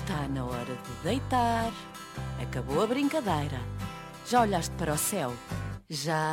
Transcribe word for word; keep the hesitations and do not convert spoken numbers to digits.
Está na hora de deitar. Acabou a brincadeira. Já olhaste para o céu? Já